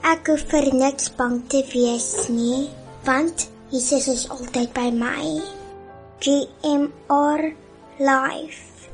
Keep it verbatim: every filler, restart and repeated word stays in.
ek hoef vir niks bang te wees nie, want Jesus is altyd by my. G M R Life.